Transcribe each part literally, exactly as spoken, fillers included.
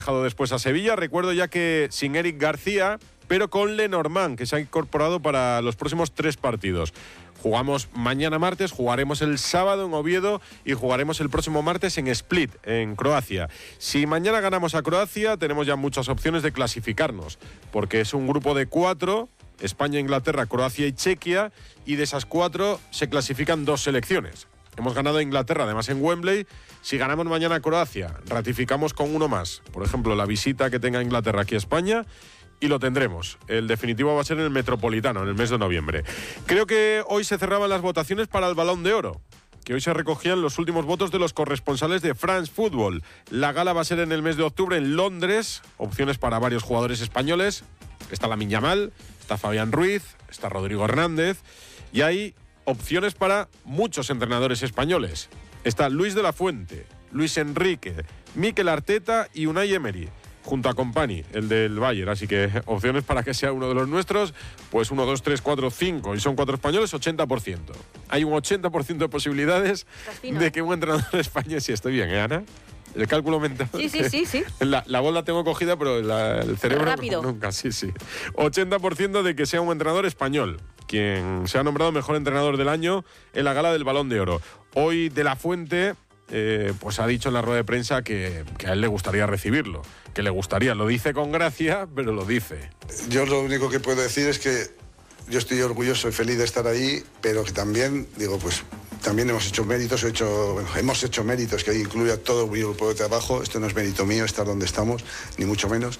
Dejado después a Sevilla. Recuerdo ya que sin Eric García, pero con Lenormand, que se ha incorporado para los próximos tres partidos. Jugamos mañana martes, jugaremos el sábado en Oviedo y jugaremos el próximo martes en Split, en Croacia. Si mañana ganamos a Croacia, tenemos ya muchas opciones de clasificarnos, porque es un grupo de cuatro, España, Inglaterra, Croacia y Chequia, y de esas cuatro se clasifican dos selecciones. Hemos ganado a Inglaterra, además en Wembley. Si ganamos mañana a Croacia, ratificamos con uno más. Por ejemplo, la visita que tenga Inglaterra aquí a España, y lo tendremos. El definitivo va a ser en el Metropolitano, en el mes de noviembre. Creo que hoy se cerraban las votaciones para el Balón de Oro, que hoy se recogían los últimos votos de los corresponsales de France Football. La gala va a ser en el mes de octubre en Londres. Opciones para varios jugadores españoles. Está Lamine Yamal, está Fabián Ruiz, está Rodrigo Hernández. Y hay opciones para muchos entrenadores españoles. Está Luis de la Fuente, Luis Enrique, Mikel Arteta y Unai Emery, junto a Kompany, el del Bayern. Así que opciones para que sea uno de los nuestros, pues uno, dos, tres, cuatro, cinco, y son cuatro españoles, ochenta por ciento. Hay un ochenta por ciento de posibilidades de que un entrenador español... Sí, estoy bien, ¿eh, Ana? El cálculo mental. Sí, sí, sí, sí. La, la voz la tengo cogida, pero la, el cerebro rápido. Nunca, sí, sí. ochenta por ciento de que sea un entrenador español, quien se ha nombrado mejor entrenador del año en la gala del Balón de Oro. Hoy De la Fuente eh, pues ha dicho en la rueda de prensa que, que a él le gustaría recibirlo, que le gustaría, lo dice con gracia, pero lo dice. Yo lo único que puedo decir es que yo estoy orgulloso y feliz de estar ahí, pero que también, digo, pues también hemos hecho méritos, he hecho, bueno, hemos hecho méritos, que ahí incluye a todo mi grupo de trabajo. Esto no es mérito mío estar donde estamos, ni mucho menos.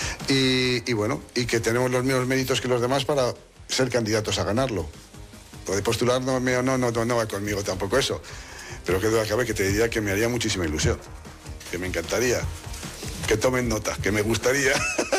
Y, y bueno, y que tenemos los mismos méritos que los demás para ser candidatos a ganarlo. Poder postularme o no, no, no, no va conmigo tampoco eso. Pero que duda cabe que te diría que me haría muchísima ilusión, que me encantaría, que tomen nota, que me gustaría.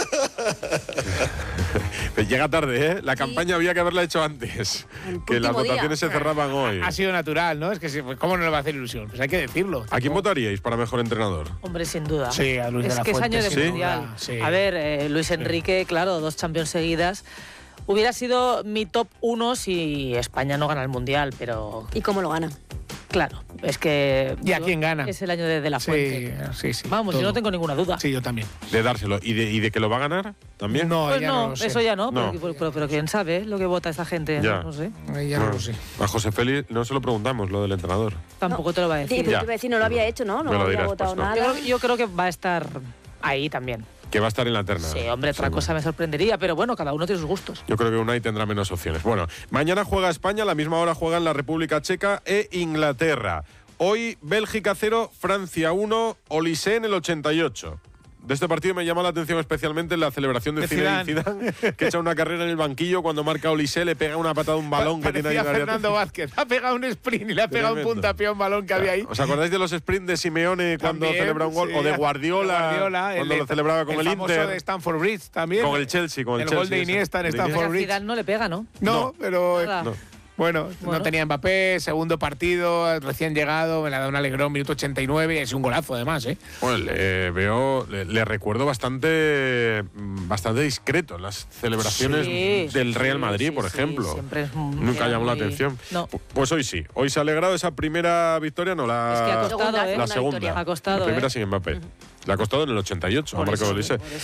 Llega tarde, ¿eh? La sí. campaña había que haberla hecho antes, que las votaciones día. se cerraban hoy. Ha sido natural, ¿no? Es que ¿cómo no le va a hacer ilusión? Pues hay que decirlo. ¿A quién votaríais para mejor entrenador? Hombre, sin duda. Sí, a Luis es de la que Fuente. Es año de ¿Sí? mundial. Sí. A ver, eh, Luis Enrique, sí. claro, dos Champions seguidas. Hubiera sido mi top uno si España no gana el mundial, pero... ¿Y cómo lo gana? Claro, es que... ¿Y a quién gana? Es el año de, de la Fuente. Sí, sí, sí. Vamos, yo no tengo ninguna duda. Sí, yo también. De dárselo. ¿Y de, y de que lo va a ganar también? No, pues ya no, no lo sé. eso ya no, no. Pero, pero, pero quién sabe lo que vota esta gente, ya. no sé. Ya no, no lo sé. A José Félix no se lo preguntamos, lo del entrenador. Tampoco no. te lo va a decir. Sí, pero te iba a decir, no lo había hecho, ¿no? No lo había dirás, votado pues no. nada. Yo creo, yo creo que va a estar ahí también. Que va a estar en la terna. Sí, hombre, otra sí, cosa me sorprendería, pero bueno, cada uno tiene sus gustos. Yo creo que Unai tendrá menos opciones. Bueno, mañana juega España, a la misma hora juegan la República Checa e Inglaterra. Hoy Bélgica cero, Francia uno, Olise en el ochenta y ocho. De este partido me llama la atención especialmente la celebración de, de Zinedine Zidane, que echa una carrera en el banquillo cuando marca Olise, le pega una patada a un balón pa que tiene ahí en Fernando Vázquez, ha pegado un sprint y le ha pegado Tremendo. un puntapié a un balón que había ahí. ¿Os acordáis de los sprints de Simeone cuando también, celebra un gol? Sí, o de Guardiola, de Guardiola cuando el, lo celebraba con el, el Inter. de Stanford Bridge también. Con el Chelsea, con el, el Chelsea. El gol de Iniesta en Stanford Bridge. Zidane no le pega, ¿no? No, no pero... No. Bueno, bueno, no tenía Mbappé, segundo partido, recién llegado, me la da un alegrón, minuto ochenta y nueve, y es un golazo además, ¿eh? Bueno, le veo, le, le recuerdo bastante bastante discreto en las celebraciones sí, del Real sí, Madrid, sí, por sí, ejemplo. Siempre es Nunca llamó muy... la atención. No. Pues hoy sí, hoy se ha alegrado esa primera victoria, no la, es que ha costado, ¿eh? la segunda. Ha costado, la primera ¿eh? sin Mbappé. Le ha costado en el ochenta y ocho, por ha marcado eso, Olise.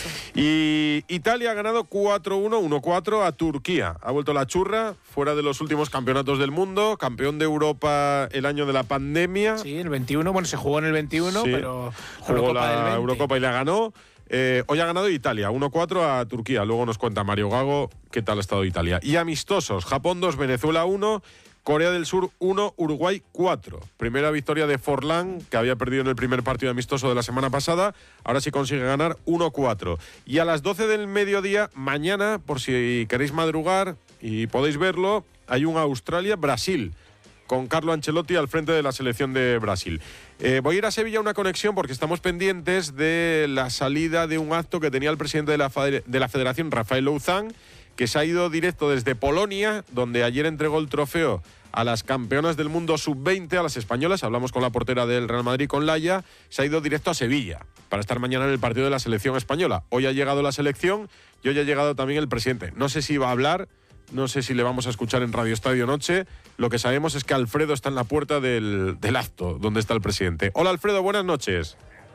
Y Italia ha ganado cuatro uno, uno cuatro a Turquía. Ha vuelto la churra, fuera de los últimos campeonatos del mundo, campeón de Europa el año de la pandemia. Sí, el veintiuno, bueno, se jugó en el veintiuno, sí, pero jugó la Eurocopa y la ganó. Eh, hoy ha ganado Italia, uno cuatro a Turquía. Luego nos cuenta Mario Gago qué tal ha estado Italia. Y amistosos, Japón dos, Venezuela uno, Corea del Sur uno, Uruguay cuatro. Primera victoria de Forlán, que había perdido en el primer partido amistoso de la semana pasada. Ahora sí consigue ganar uno cuatro. Y a las doce del mediodía, mañana, por si queréis madrugar y podéis verlo, hay un Australia-Brasil, con Carlo Ancelotti al frente de la selección de Brasil. Eh, voy a ir a Sevilla a una conexión porque estamos pendientes de la salida de un acto que tenía el presidente de la, de la Federación, Rafael Louzán, que se ha ido directo desde Polonia, donde ayer entregó el trofeo a las campeonas del mundo sub veinte, a las españolas. Hablamos con la portera del Real Madrid, con Laia. Se ha ido directo a Sevilla para estar mañana en el partido de la selección española. Hoy ha llegado la selección y hoy ha llegado también el presidente. No sé si va a hablar, no sé si le vamos a escuchar en Radio Estadio Noche. Lo que sabemos es que Alfredo está en la puerta del, del acto donde está el presidente. Hola Alfredo, buenas noches.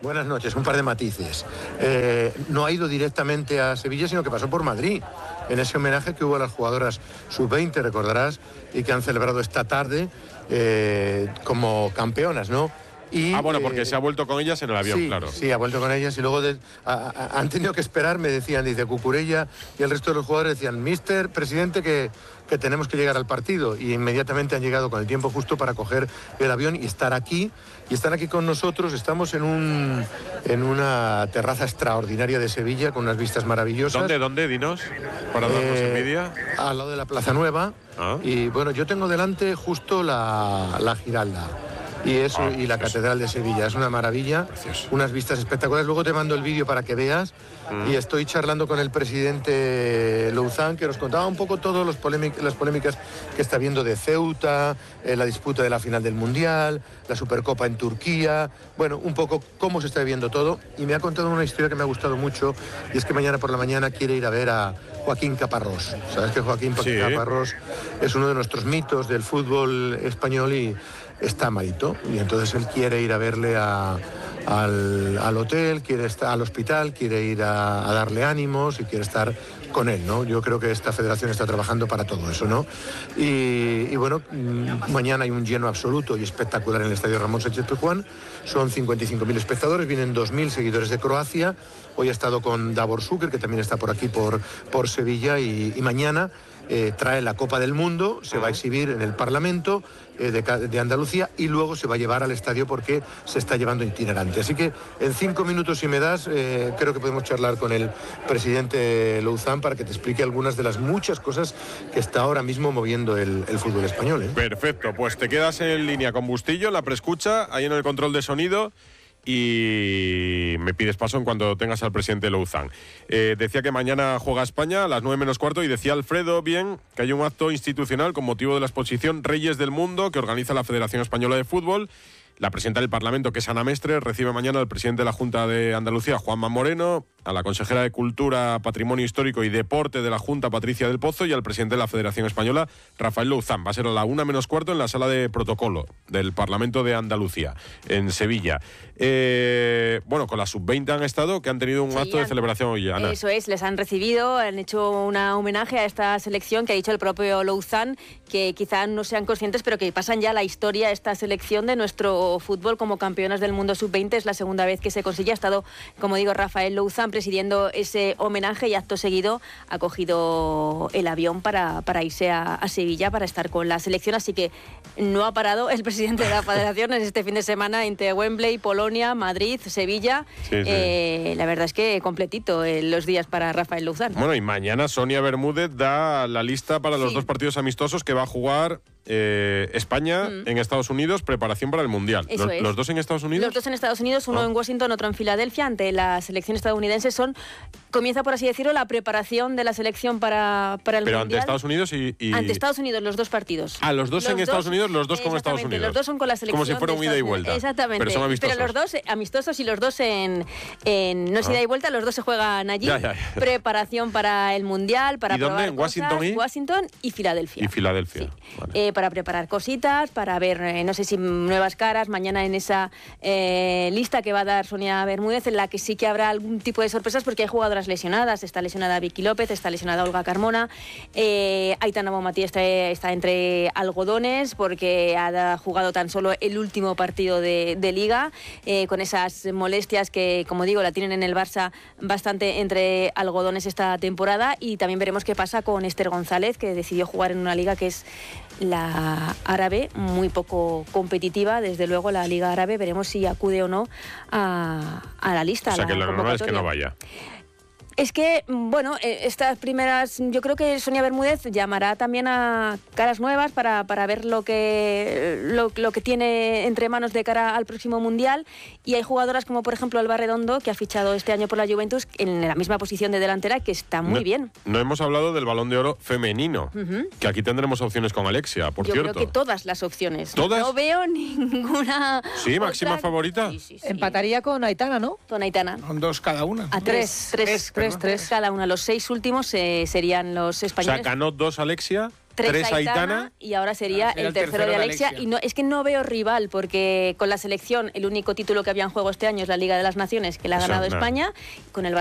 Buenas noches, un par de matices. Eh, no ha ido directamente a Sevilla, sino que pasó por Madrid, en ese homenaje que hubo a las jugadoras sub veinte, recordarás, y que han celebrado esta tarde eh, como campeonas, ¿no? Y, ah, bueno, porque eh, se ha vuelto con ellas en el avión, sí, claro. Sí, ha vuelto con ellas y luego de, a, a, han tenido que esperar, me decían, dice Cucurella y el resto de los jugadores decían, mister, presidente, que, que tenemos que llegar al partido. Y inmediatamente han llegado con el tiempo justo para coger el avión y estar aquí. Y están aquí con nosotros, estamos en, un, en una terraza extraordinaria de Sevilla con unas vistas maravillosas. ¿Dónde, dónde, dinos? Para darnos eh, envidia. Al lado de la Plaza Nueva. ¿Ah? Y bueno, yo tengo delante justo la, la Giralda. Y, eso, ah, y la Catedral de Sevilla, es una maravilla, precioso. Unas vistas espectaculares. Luego te mando el vídeo para que veas. Mm. Y estoy charlando con el presidente Louzán, que nos contaba un poco todas las polémicas que está viendo de Ceuta, eh, la disputa de la final del Mundial, la Supercopa en Turquía, bueno, un poco cómo se está viviendo todo. Y me ha contado una historia que me ha gustado mucho, y es que mañana por la mañana quiere ir a ver a Joaquín Caparrós. Sabes que Joaquín sí. Caparrós es uno de nuestros mitos del fútbol español y está malito, y entonces él quiere ir a verle a, al, al hotel, quiere estar al hospital, quiere ir a, a darle ánimos y quiere estar con él, ¿no? Yo creo que esta federación está trabajando para todo eso, ¿no? Y, y bueno, mañana hay un lleno absoluto y espectacular en el Estadio Ramón Sánchez Pizjuán. Son cincuenta y cinco mil espectadores, vienen dos mil seguidores de Croacia. Hoy he estado con Davor Šuker, que también está por aquí, por, por Sevilla, y, y mañana eh, trae la Copa del Mundo, se va a exhibir en el Parlamento eh, de, de Andalucía y luego se va a llevar al estadio porque se está llevando itinerante. Así que en cinco minutos, si me das, eh, creo que podemos charlar con el presidente Louzán para que te explique algunas de las muchas cosas que está ahora mismo moviendo el, el fútbol español, ¿eh? Perfecto, pues te quedas en línea con Bustillo, la preescucha, ahí en el control de sonido. Y me pides paso en cuanto tengas al presidente Louzán. Eh, decía que mañana juega España a las nueve menos cuarto y decía Alfredo bien que hay un acto institucional con motivo de la exposición Reyes del Mundo que organiza la Federación Española de Fútbol. La presidenta del Parlamento, que es Ana Mestre, recibe mañana al presidente de la Junta de Andalucía, Juanma Moreno, a la consejera de Cultura, Patrimonio Histórico y Deporte de la Junta, Patricia del Pozo, y al presidente de la Federación Española, Rafael Louzán. Va a ser a la una menos cuarto en la sala de protocolo del Parlamento de Andalucía, en Sevilla. Eh, bueno, con la sub veinte han estado, que han tenido un sí, acto de celebración hoy, Ana. Eso es, les han recibido, han hecho un homenaje a esta selección que ha dicho el propio Louzán, que quizá no sean conscientes, pero que pasan ya la historia, esta selección de nuestro fútbol como campeonas del mundo sub veinte. Es la segunda vez que se consigue. Ha estado, como digo, Rafael Louzán presidiendo ese homenaje y acto seguido ha cogido el avión para, para irse a, a Sevilla para estar con la selección. Así que no ha parado el presidente de la federación en este fin de semana entre Wembley, Polonia, Madrid, Sevilla. Sí, sí. Eh, la verdad es que completito eh, los días para Rafael Louzán. Bueno, y mañana Sonia Bermúdez da la lista para los sí. dos partidos amistosos que va a jugar Eh, España mm. en Estados Unidos, preparación para el Mundial. Eso ¿Los, es. ¿Los dos en Estados Unidos? Los dos en Estados Unidos, uno oh. en Washington, otro en Filadelfia, ante la selección estadounidense. Son, comienza, por así decirlo, la preparación de la selección para, para el Pero Mundial. Pero ante Estados Unidos y, y... Ante Estados Unidos, los dos partidos. Ah, los dos los en dos, Estados Unidos, los dos con Estados Unidos. Los dos son con la selección. Como si fuera un ida y vuelta. Exactamente. Pero son amistosos. Pero los dos amistosos y los dos en... en no es ida y vuelta, los dos se juegan allí. Ya, ya, ya. Preparación para el Mundial, para ¿Y dónde? probar ¿En Washington cosas, y? Washington y Filadelfia. Y Filadelfia. Sí. Vale. Eh, para preparar cositas, para ver, eh, no sé si nuevas caras, mañana en esa eh, lista que va a dar Sonia Bermúdez, en la que sí que habrá algún tipo de sorpresas porque hay jugadoras lesionadas. Está lesionada Vicky López, está lesionada Olga Carmona, eh, Aitana Bonmatí está, está entre algodones porque ha jugado tan solo el último partido de, de Liga, eh, con esas molestias que, como digo, la tienen en el Barça bastante entre algodones esta temporada. Y también veremos qué pasa con Esther González, que decidió jugar en una liga que es la árabe, muy poco competitiva, desde luego la Liga Árabe. Veremos si acude o no a, a la lista. O sea, la que lo normal es que no vaya. Es que, bueno, estas primeras, yo creo que Sonia Bermúdez llamará también a caras nuevas para, para ver lo que, lo, lo que tiene entre manos de cara al próximo Mundial. Y hay jugadoras como, por ejemplo, Alba Redondo, que ha fichado este año por la Juventus en la misma posición de delantera, que está muy no, bien. No hemos hablado del Balón de Oro femenino, uh-huh. que aquí tendremos opciones con Alexia, por yo cierto. Yo creo que todas las opciones. ¿Todas? No veo ninguna. ¿Sí, máxima otra. favorita? Sí, sí, sí. Empataría con Aitana, ¿no? Con Aitana. Con dos cada una. A tres. Tres, tres, tres, tres cada una. Los seis últimos eh, serían los españoles. O sea, ganó dos Alexia Tres, tres Aitana, Aitana. y ahora sería Era el tercero de Alexia. Y no, es que no veo rival, porque con la selección el único título que había en juego este año es la Liga de las Naciones, que la ha Eso, ganado no. España. Con el